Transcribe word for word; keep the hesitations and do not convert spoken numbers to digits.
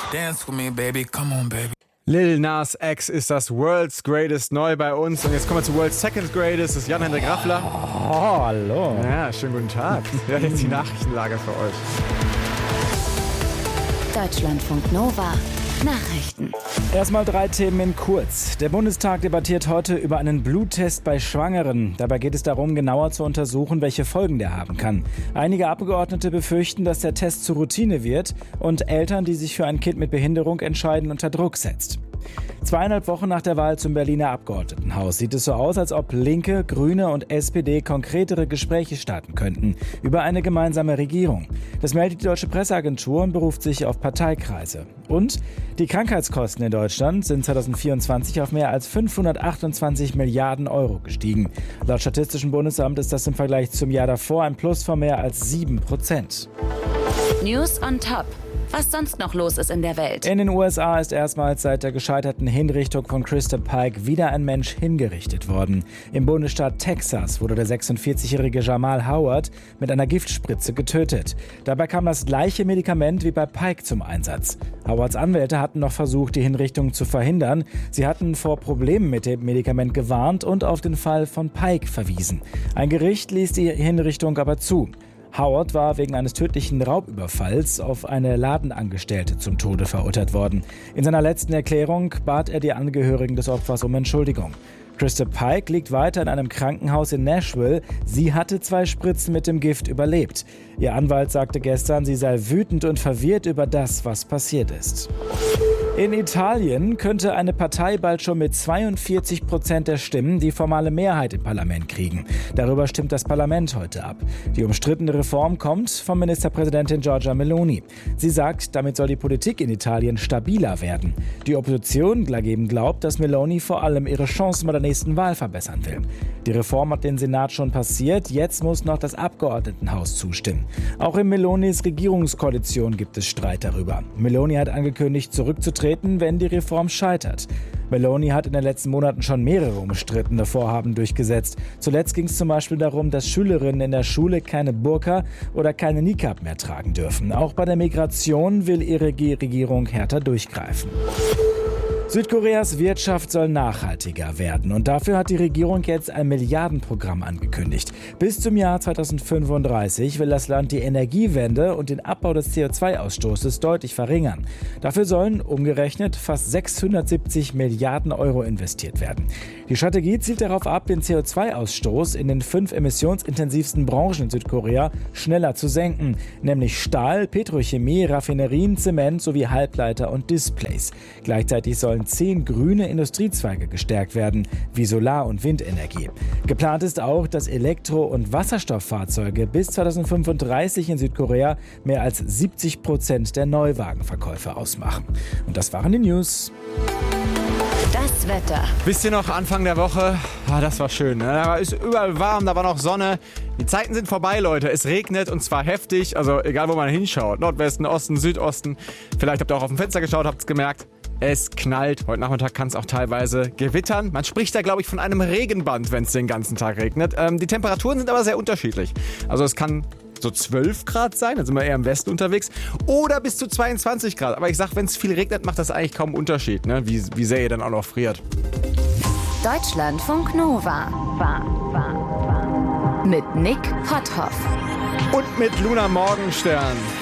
Dance with me, baby, come on, baby. Lil Nas X ist das World's Greatest neu bei uns. Und jetzt kommen wir zu World's Second Greatest. Das ist Jan-Hendrik Raffler. Oh, hallo. Ja, schönen guten Tag. Ja, jetzt die Nachrichtenlage für euch. Deutschlandfunk Nova. Nachrichten. Erstmal drei Themen in kurz. Der Bundestag debattiert heute über einen Bluttest bei Schwangeren. Dabei geht es darum, genauer zu untersuchen, welche Folgen der haben kann. Einige Abgeordnete befürchten, dass der Test zur Routine wird und Eltern, die sich für ein Kind mit Behinderung entscheiden, unter Druck setzt. Zweieinhalb Wochen nach der Wahl zum Berliner Abgeordnetenhaus sieht es so aus, als ob Linke, Grüne und S P D konkretere Gespräche starten könnten über eine gemeinsame Regierung. Das meldet die Deutsche Presseagentur und beruft sich auf Parteikreise. Und die Krankheitskosten in Deutschland sind zweitausendvierundzwanzig auf mehr als fünfhundertachtundzwanzig Milliarden Euro gestiegen. Laut Statistischem Bundesamt ist das im Vergleich zum Jahr davor ein Plus von mehr als sieben Prozent. News on Top. Was sonst noch los ist in der Welt. In den U S A ist erstmals seit der gescheiterten Hinrichtung von Christa Pike wieder ein Mensch hingerichtet worden. Im Bundesstaat Texas wurde der sechsundvierzigjährige Jamal Howard mit einer Giftspritze getötet. Dabei kam das gleiche Medikament wie bei Pike zum Einsatz. Howards Anwälte hatten noch versucht, die Hinrichtung zu verhindern. Sie hatten vor Problemen mit dem Medikament gewarnt und auf den Fall von Pike verwiesen. Ein Gericht ließ die Hinrichtung aber zu. Howard war wegen eines tödlichen Raubüberfalls auf eine Ladenangestellte zum Tode verurteilt worden. In seiner letzten Erklärung bat er die Angehörigen des Opfers um Entschuldigung. Christa Pike liegt weiter in einem Krankenhaus in Nashville. Sie hatte zwei Spritzen mit dem Gift überlebt. Ihr Anwalt sagte gestern, sie sei wütend und verwirrt über das, was passiert ist. In Italien könnte eine Partei bald schon mit zweiundvierzig Prozent der Stimmen die formale Mehrheit im Parlament kriegen. Darüber stimmt das Parlament heute ab. Die umstrittene Reform kommt von Ministerpräsidentin Giorgia Meloni. Sie sagt, damit soll die Politik in Italien stabiler werden. Die Opposition dagegen glaubt, dass Meloni vor allem ihre Chancen bei der nächsten Wahl verbessern will. Die Reform hat den Senat schon passiert, jetzt muss noch das Abgeordnetenhaus zustimmen. Auch in Melonis Regierungskoalition gibt es Streit darüber. Meloni hat angekündigt, zurückzutreten, wenn die Reform scheitert. Meloni hat in den letzten Monaten schon mehrere umstrittene Vorhaben durchgesetzt. Zuletzt ging es zum Beispiel darum, dass Schülerinnen in der Schule keine Burka oder keine Niqab mehr tragen dürfen. Auch bei der Migration will ihre Regierung härter durchgreifen. Südkoreas Wirtschaft soll nachhaltiger werden und dafür hat die Regierung jetzt ein Milliardenprogramm angekündigt. Bis zum Jahr zweitausendfünfunddreißig will das Land die Energiewende und den Abbau des C O zwei Ausstoßes deutlich verringern. Dafür sollen umgerechnet fast sechshundertsiebzig Milliarden Euro investiert werden. Die Strategie zielt darauf ab, den C O zwei Ausstoß in den fünf emissionsintensivsten Branchen in Südkorea schneller zu senken, nämlich Stahl, Petrochemie, Raffinerien, Zement sowie Halbleiter und Displays. Gleichzeitig sollen zehn grüne Industriezweige gestärkt werden, wie Solar- und Windenergie. Geplant ist auch, dass Elektro- und Wasserstofffahrzeuge bis zweitausendfünfunddreißig in Südkorea mehr als siebzig Prozent der Neuwagenverkäufe ausmachen. Und das waren die News. Das Wetter. Wisst ihr noch, Anfang der Woche? Ah, das war schön. Ne? Da ist überall warm, da war noch Sonne. Die Zeiten sind vorbei, Leute. Es regnet und zwar heftig. Also egal, wo man hinschaut. Nordwesten, Osten, Südosten. Vielleicht habt ihr auch auf dem Fenster geschaut, habt es gemerkt. Es knallt. Heute Nachmittag kann es auch teilweise gewittern. Man spricht da, glaube ich, von einem Regenband, wenn es den ganzen Tag regnet. Ähm, die Temperaturen sind aber sehr unterschiedlich. Also es kann so zwölf Grad sein, dann sind wir eher im Westen unterwegs. Oder bis zu zweiundzwanzig Grad. Aber ich sag, wenn es viel regnet, macht das eigentlich kaum einen Unterschied, ne? wie, wie sehr ihr dann auch noch friert. Deutschlandfunk Nova. War, war, war. Mit Nick Potthoff. Und mit Luna Morgenstern.